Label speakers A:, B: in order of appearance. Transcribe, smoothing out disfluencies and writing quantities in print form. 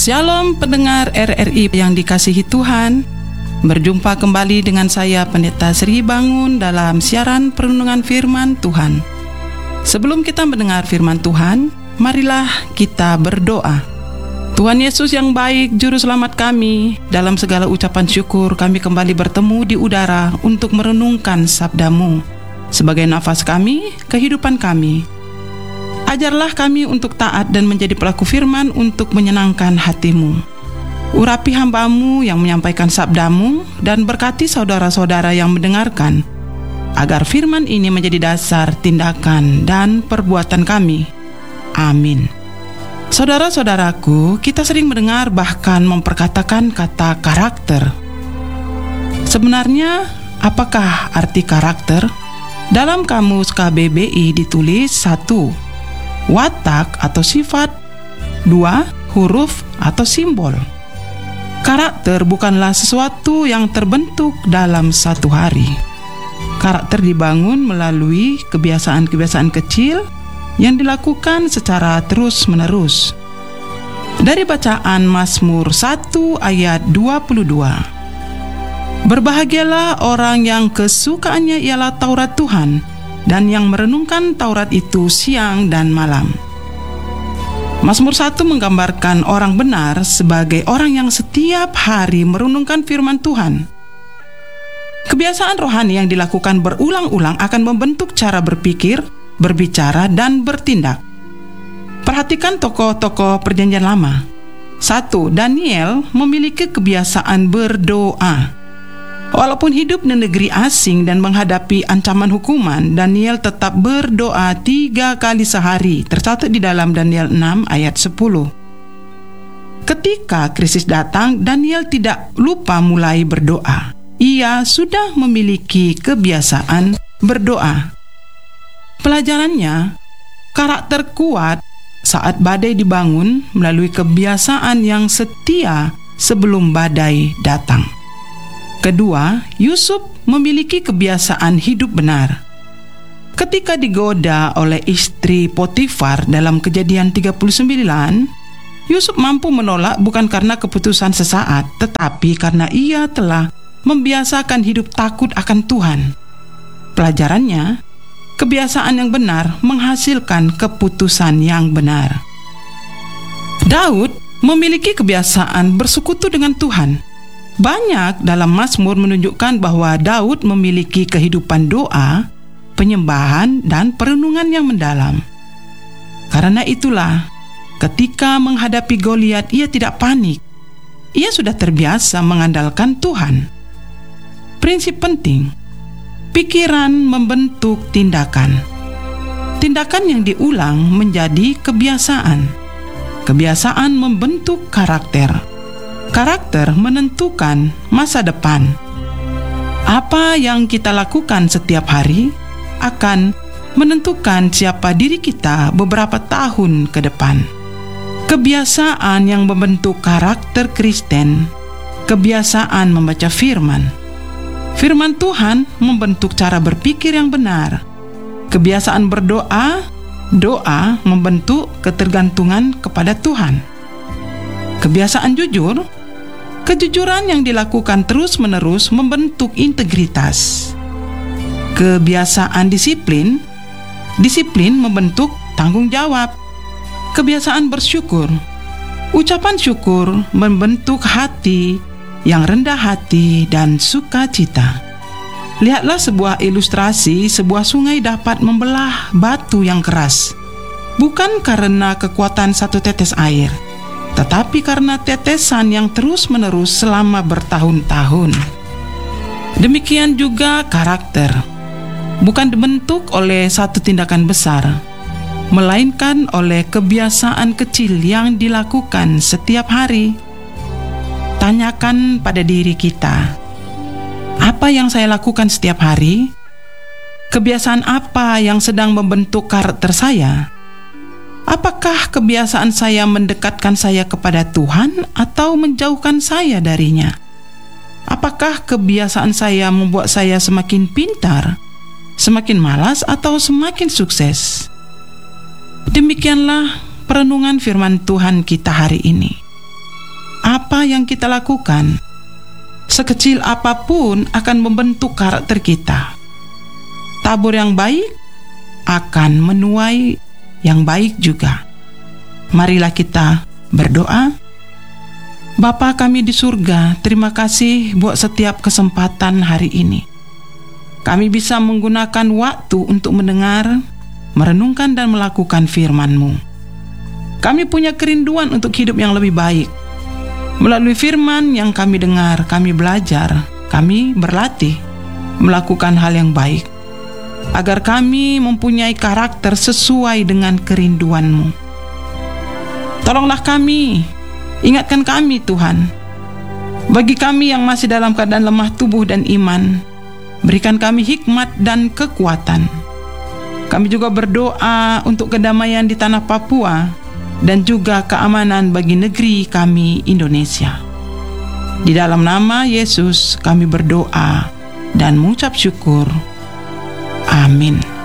A: Shalom pendengar RRI yang dikasihi Tuhan. Berjumpa kembali dengan saya Pendeta Sri Bangun dalam siaran perenungan firman Tuhan. Sebelum kita mendengar firman Tuhan, marilah kita berdoa. Tuhan Yesus yang baik, Juru Selamat kami, dalam segala ucapan syukur kami kembali bertemu di udara untuk merenungkan sabda-Mu sebagai nafas kami, kehidupan kami. Ajarlah kami untuk taat dan menjadi pelaku firman untuk menyenangkan hati-Mu. Urapi hamba-Mu yang menyampaikan sabda-Mu dan berkati saudara-saudara yang mendengarkan, agar firman ini menjadi dasar tindakan dan perbuatan kami. Amin. Saudara-saudaraku, kita sering mendengar bahkan memperkatakan kata karakter. Sebenarnya, apakah arti karakter? Dalam kamus KBBI ditulis 1. Watak atau sifat. 2. Huruf atau simbol. Karakter bukanlah sesuatu yang terbentuk dalam satu hari. Karakter dibangun melalui kebiasaan-kebiasaan kecil yang dilakukan secara terus-menerus. Dari bacaan Mazmur 1 ayat 22. Berbahagialah orang yang kesukaannya ialah Taurat Tuhan, dan yang merenungkan Taurat itu siang dan malam. Mazmur 1 menggambarkan orang benar sebagai orang yang setiap hari merenungkan firman Tuhan. Kebiasaan rohani yang dilakukan berulang-ulang akan membentuk cara berpikir, berbicara, dan bertindak. Perhatikan tokoh-tokoh Perjanjian Lama. 1. Daniel memiliki kebiasaan berdoa. Walaupun hidup di negeri asing dan menghadapi ancaman hukuman, Daniel tetap berdoa 3 kali sehari, tercatat di dalam Daniel 6 ayat 10. Ketika krisis datang, Daniel tidak lupa mulai berdoa. Ia sudah memiliki kebiasaan berdoa. Pelajarannya, karakter kuat saat badai dibangun melalui kebiasaan yang setia sebelum badai datang. Kedua, Yusuf memiliki kebiasaan hidup benar. Ketika digoda oleh istri Potifar dalam Kejadian 39, Yusuf mampu menolak bukan karena keputusan sesaat, tetapi karena ia telah membiasakan hidup takut akan Tuhan. Pelajarannya, kebiasaan yang benar menghasilkan keputusan yang benar. Daud memiliki kebiasaan bersekutu dengan Tuhan. Banyak dalam Mazmur menunjukkan bahwa Daud memiliki kehidupan doa, penyembahan, dan perenungan yang mendalam. Karena itulah, ketika menghadapi Goliat, ia tidak panik. Ia sudah terbiasa mengandalkan Tuhan. Prinsip penting, pikiran membentuk tindakan. Tindakan yang diulang menjadi kebiasaan. Kebiasaan membentuk karakter. Karakter menentukan masa depan. Apa yang kita lakukan setiap hari akan menentukan siapa diri kita beberapa tahun ke depan. Kebiasaan yang membentuk karakter Kristen, kebiasaan membaca firman. Firman Tuhan membentuk cara berpikir yang benar. Kebiasaan berdoa, doa membentuk ketergantungan kepada Tuhan. Kebiasaan jujur, kejujuran yang dilakukan terus-menerus membentuk integritas. Kebiasaan disiplin, disiplin membentuk tanggung jawab. Kebiasaan bersyukur, ucapan syukur membentuk hati yang rendah hati dan sukacita. Lihatlah sebuah ilustrasi, sebuah sungai dapat membelah batu yang keras, bukan karena kekuatan satu tetes air, tetapi karena tetesan yang terus-menerus selama bertahun-tahun. Demikian juga karakter, bukan dibentuk oleh satu tindakan besar, melainkan oleh kebiasaan kecil yang dilakukan setiap hari. Tanyakan pada diri kita, apa yang saya lakukan setiap hari? Kebiasaan apa yang sedang membentuk karakter saya? Apakah kebiasaan saya mendekatkan saya kepada Tuhan atau menjauhkan saya darinya? Apakah kebiasaan saya membuat saya semakin pintar, semakin malas, atau semakin sukses? Demikianlah perenungan firman Tuhan kita hari ini. apa yang kita lakukan, sekecil apapun, akan membentuk karakter kita. Tabur yang baik akan menuai yang baik juga. Marilah kita berdoa. Bapa kami di surga, terima kasih buat setiap kesempatan hari ini. Kami bisa menggunakan waktu untuk mendengar, merenungkan dan melakukan firman-Mu. Kami punya kerinduan untuk hidup yang lebih baik. Melalui firman yang kami dengar, kami belajar, kami berlatih melakukan hal yang baik, agar kami mempunyai karakter sesuai dengan kerinduan-Mu. Tolonglah kami, ingatkan kami Tuhan. Bagi kami yang masih dalam keadaan lemah tubuh dan iman, berikan kami hikmat dan kekuatan. Kami juga berdoa untuk kedamaian di tanah Papua dan juga keamanan bagi negeri kami Indonesia. Di dalam nama Yesus kami berdoa dan mengucap syukur. Amin.